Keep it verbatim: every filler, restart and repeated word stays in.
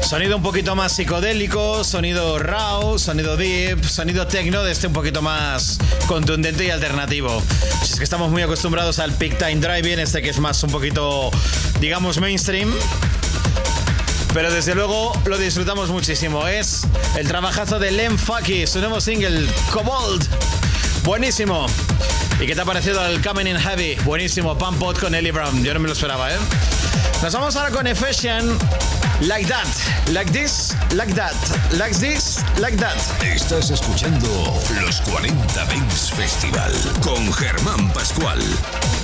Sonido un poquito más psicodélico, sonido raw, sonido deep, sonido techno de este un poquito más contundente y alternativo. Si es que estamos muy acostumbrados al Peak Time Driving, este que es más un poquito, digamos, mainstream. Pero desde luego lo disfrutamos muchísimo. Es el trabajazo de Len Faki, su nuevo single, Cobalt. Buenísimo. ¿Y qué te ha parecido el Coming in Heavy? Buenísimo, Pump Pot con Ellie Brown. Yo no me lo esperaba, ¿eh? Nos vamos ahora con Ephesian. Like that, like this, like that, like this, like that. Estás escuchando los cuarenta Dance Festival con Germán Pascual.